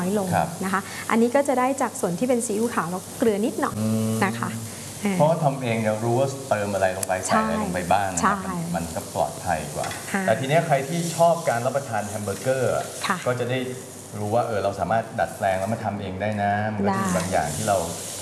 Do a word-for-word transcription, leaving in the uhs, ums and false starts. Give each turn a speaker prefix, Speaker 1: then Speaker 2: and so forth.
Speaker 1: น้อยลงนะคะอันนี้ก็จะได้จากส่วนที่เป็นซีอิ๊วขาวแล้วเกลือนิดหน่อยนะคะ
Speaker 2: เพราะว่าทำเองเรารู้ว่าเติมอะไรลงไปใส่อะไรลงไปบ้างนะครับมันก็ปลอดภัยกว่าแต่ทีนี้ใครที่ชอบการรับประทานแฮมเบอร์เกอร์ก็จะได้รู้ว่าเออเราสามารถดัดแปลงแล้วมาทำเองได้นะมันก็มีบางอย่างที่เรา